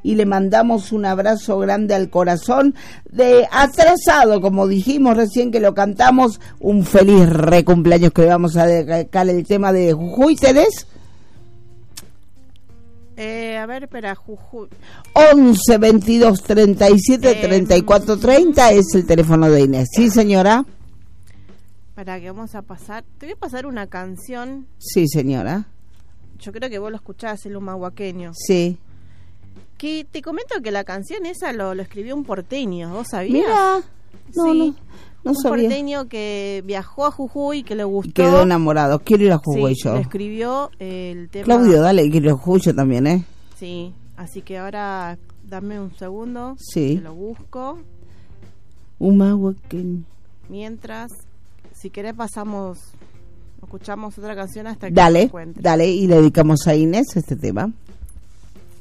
y le mandamos un abrazo grande al corazón de atrasado, como dijimos recién que lo cantamos, un feliz recumpleaños que le vamos a dedicar el tema de Jujuy. ¿Tenés? A ver, espera, Jujuy. 11 22 37 34 30 es el teléfono de Inés. ¿Sí, señora? Para que vamos a pasar, te voy a pasar una canción. Sí, señora. Yo creo que vos lo escuchás, el humahuaqueño. Sí. Que te comento que la canción esa lo escribió un porteño, ¿vos sabías? Mira, no, sí. No un sabía. porteño que viajó a Jujuy, que le gustó. Y quedó enamorado. Quiero ir a Jujuy sí, yo. le escribió el tema. Claudio, dale, quiero ir a Jujuy yo también, ¿eh? Sí, así que ahora dame un segundo. Sí. Que lo busco. Humahuaqueño. Mientras, si querés escuchamos otra canción hasta que Dale, lo encuentre. dale, y le dedicamos a Inés este tema.